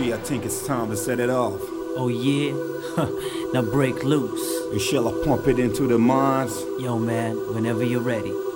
G, I think it's time to set it off. Oh yeah? Now break loose. And shall I pump it into the minds? Yo man, whenever you're ready.